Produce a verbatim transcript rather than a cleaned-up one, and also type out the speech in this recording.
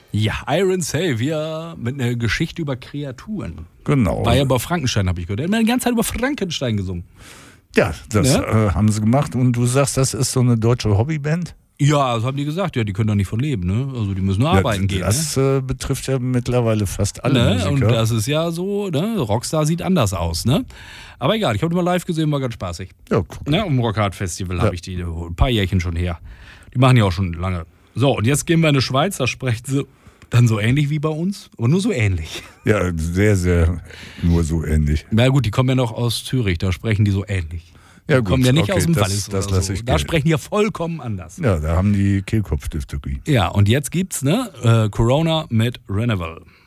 Ja, Iron Savior mit einer Geschichte über Kreaturen. Genau. War ja über Frankenstein, habe ich gehört. Er hat die ganze Zeit über Frankenstein gesungen. Ja, das Ja? Äh, haben sie gemacht. Und du sagst, das ist so eine deutsche Hobbyband? Ja, das haben die gesagt. Ja, die können doch nicht von leben, ne? Also die müssen nur arbeiten ja, gehen. Das ne? äh, betrifft ja mittlerweile fast alle Ne? Musiker. Und das ist ja so, ne? Rockstar sieht anders aus, ne? Aber egal, ich habe die mal live gesehen, war ganz spaßig. Ja, guck. Ne? Um Rockhard Festival Ja. habe ich die ein paar Jährchen schon her. Die machen ja auch schon lange. So, und jetzt gehen wir in die Schweiz, da sprechen sie dann so ähnlich wie bei uns, aber nur so ähnlich. Ja, sehr, sehr nur so ähnlich. Na gut, die kommen ja noch aus Zürich, da sprechen die so ähnlich. Die Ja, gut, kommen ja nicht okay, aus dem das- Wallis das oder lass so. ich Da gelten. sprechen die ja vollkommen anders. Ja, da haben die Kehlkopfdiphtherie. Ja, und jetzt gibt's, ne, äh, Corona mit Renewal.